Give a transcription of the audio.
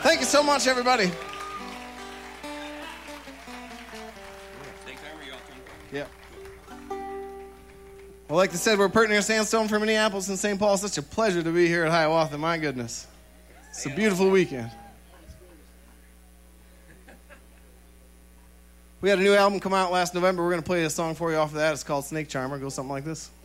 Thank you so much, everybody. Yeah. Well, like they said, we're Pertney Sandstone from Minneapolis and St. Paul. Such a pleasure to be here at Hiawatha. My goodness. It's a beautiful weekend. We had a new album come out last November. We're going to play a song for you off of that. It's called Snake Charmer. It goes something like this.